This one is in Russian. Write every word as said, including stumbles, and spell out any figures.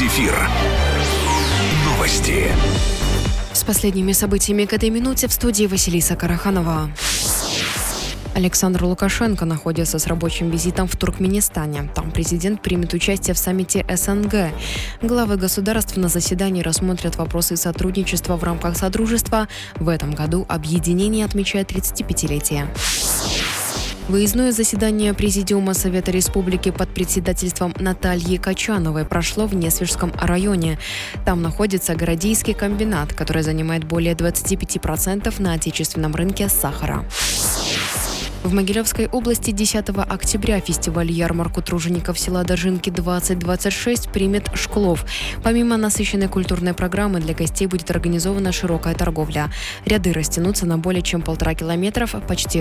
Зефир. Новости. С последними событиями к этой минуте в студии Василиса Караханова. Александр Лукашенко находится с рабочим визитом в Туркменистане. Там президент примет участие в саммите эс эн гэ. Главы государств на заседании рассмотрят вопросы сотрудничества в рамках Содружества. В этом году объединение отмечает тридцатипятилетие. Выездное заседание Президиума Совета Республики под председательством Натальи Качановой прошло в Несвежском районе. Там находится Городийский комбинат, который занимает более двадцати пяти процентов на отечественном рынке сахара. В Могилевской области десятого октября фестиваль-ярмарку тружеников села Дожинки-двадцать двадцать шесть примет Шклов. Помимо насыщенной культурной программы, для гостей будет организована широкая торговля. Ряды растянутся на более чем полтора километров, почти